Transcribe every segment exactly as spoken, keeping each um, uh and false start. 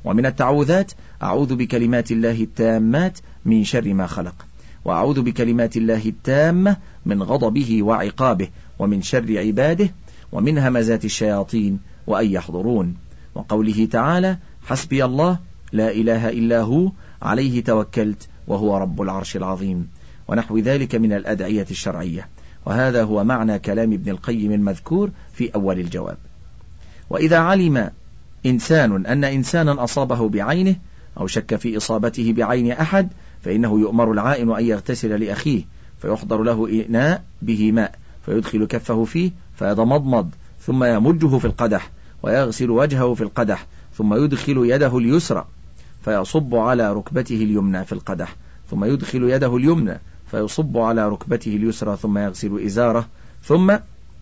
ومن التعوذات: أعوذ بكلمات الله التامات من شر ما خلق، وأعوذ بكلمات الله التامة من غضبه وعقابه، ومن شر عباده، ومن همزات الشياطين، وأن يحضرون. وقوله تعالى: حسبي الله لا إله إلا هو عليه توكلت وهو رب العرش العظيم، ونحو ذلك من الأدعية الشرعية. وهذا هو معنى كلام ابن القيم المذكور في أول الجواب. وإذا علم إنسان أن إنسانا أصابه بعينه أو شك في إصابته بعين أحد، فإنه يؤمر العائن أن يغتسل لأخيه، فيحضر له إناء به ماء، فيدخل كفه فيه فيضمضمض، ثم يمجه في القدح، ويغسل وجهه في القدح، ثم يدخل يده اليسرى فيصب على ركبته اليمنى في القدح، ثم يدخل يده اليمنى فيصب على ركبته اليسرى، ثم يغسل إزاره، ثم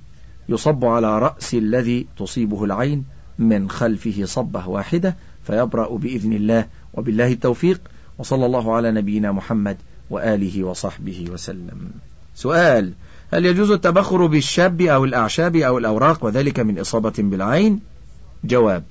يصب على رأس الذي تصيبه العين من خلفه صبة واحدة، فيبرأ بإذن الله، وبالله التوفيق، وصلى الله على نبينا محمد وآله وصحبه وسلم. سؤال: هل يجوز التبخر بالشاب أو الأعشاب أو الأوراق وذلك من إصابة بالعين؟ جواب: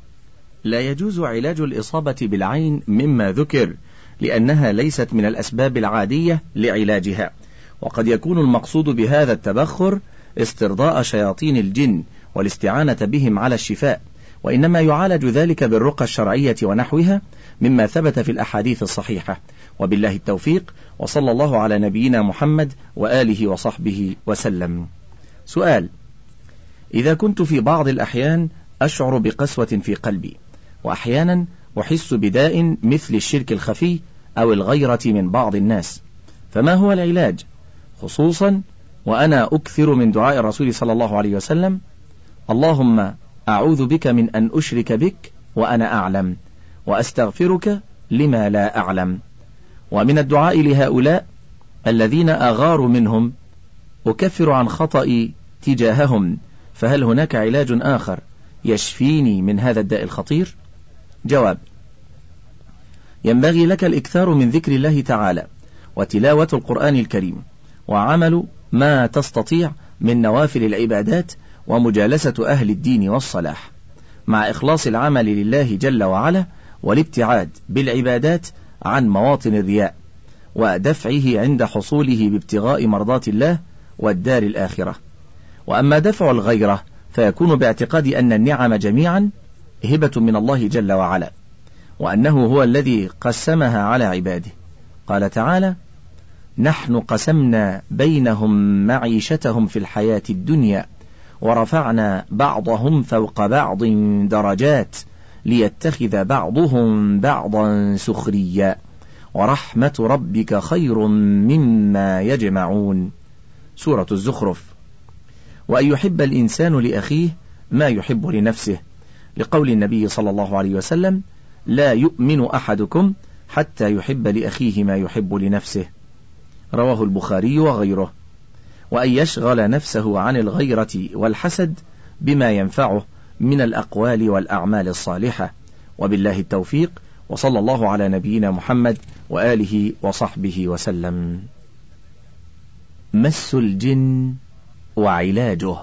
لا يجوز علاج الإصابة بالعين مما ذكر، لأنها ليست من الأسباب العادية لعلاجها، وقد يكون المقصود بهذا التبخر استرضاء شياطين الجن والاستعانة بهم على الشفاء، وإنما يعالج ذلك بالرقى الشرعية ونحوها مما ثبت في الأحاديث الصحيحة، وبالله التوفيق، وصلى الله على نبينا محمد وآله وصحبه وسلم. سؤال: إذا كنت في بعض الأحيان أشعر بقسوة في قلبي، وأحيانا أحس بداء مثل الشرك الخفي أو الغيرة من بعض الناس، فما هو العلاج؟ خصوصا وأنا أكثر من دعاء الرسول صلى الله عليه وسلم: اللهم أعوذ بك من أن أشرك بك وأنا أعلم، وأستغفرك لما لا أعلم. ومن الدعاء لهؤلاء الذين أغار منهم: أكفر عن خطئي تجاههم، فهل هناك علاج آخر يشفيني من هذا الداء الخطير؟ جواب: ينبغي لك الإكثار من ذكر الله تعالى، وتلاوة القرآن الكريم، وعمل ما تستطيع من نوافل العبادات، ومجالسة أهل الدين والصلاح، مع إخلاص العمل لله جل وعلا، والابتعاد بالعبادات عن مواطن الرياء، ودفعه عند حصوله بابتغاء مرضات الله والدار الآخرة. وأما دفع الغيرة فيكون باعتقاد أن النعم جميعا هبة من الله جل وعلا، وأنه هو الذي قسمها على عباده. قال تعالى: نحن قسمنا بينهم معيشتهم في الحياة الدنيا ورفعنا بعضهم فوق بعض درجات ليتخذ بعضهم بعضا سخريا ورحمة ربك خير مما يجمعون. سورة الزخرف. وأن يحب الإنسان لأخيه ما يحب لنفسه، لقول النبي صلى الله عليه وسلم: لا يؤمن أحدكم حتى يحب لأخيه ما يحب لنفسه، رواه البخاري وغيره. وأن يشغل نفسه عن الغيرة والحسد بما ينفعه من الأقوال والأعمال الصالحة، وبالله التوفيق، وصلى الله على نبينا محمد وآله وصحبه وسلم. مس الجن وعلاجه.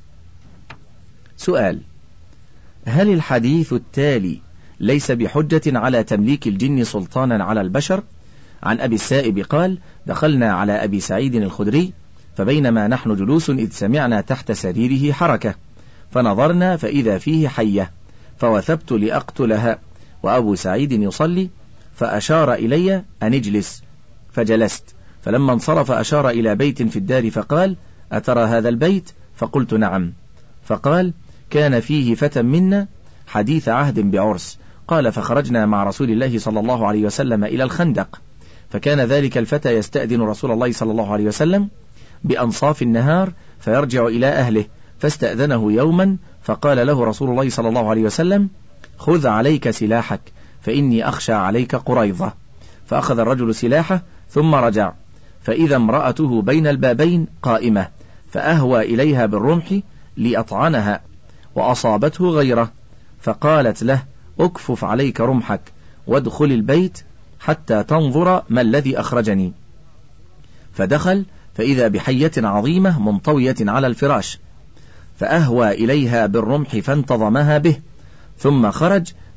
سؤال: هل الحديث التالي ليس بحجة على تمليك الجن سلطانا على البشر؟ عن أبي السائب قال: دخلنا على أبي سعيد الخدري فبينما نحن جلوس إذ سمعنا تحت سريره حركة، فنظرنا فإذا فيه حية، فوثبت لأقتلها، وأبو سعيد يصلي، فأشار إلي أن اجلس، فجلست، فلما انصرف أشار إلى بيت في الدار فقال: أترى هذا البيت؟ فقلت: نعم. فقال: كان فيه فتى منا حديث عهد بعرس. قال: فخرجنا مع رسول الله صلى الله عليه وسلم إلى الخندق، فكان ذلك الفتى يستأذن رسول الله صلى الله عليه وسلم بأنصاف النهار فيرجع إلى أهله، فاستأذنه يوما فقال له رسول الله صلى الله عليه وسلم: خذ عليك سلاحك فإني أخشى عليك قريظة. فأخذ الرجل سلاحه ثم رجع، فإذا امرأته بين البابين قائمة، فأهوى إليها بالرمح لأطعنها، وأصابته غيره، فقالت له: أكفف عليك رمحك وادخل البيت حتى تنظر ما الذي أخرجني. فدخل فإذا بحية عظيمة منطوية على الفراش، فأهوى إليها بالرمح فانتظمها به، ثم خرج